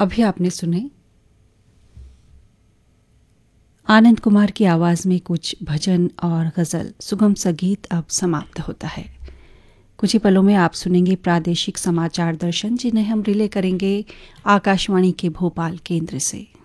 अभी आपने सुने आनंद कुमार की आवाज़ में कुछ भजन और गज़ल। सुगम संगीत अब समाप्त होता है। कुछ ही पलों में आप सुनेंगे प्रादेशिक समाचार दर्शन, जिन्हें हम रिले करेंगे आकाशवाणी के भोपाल केंद्र से।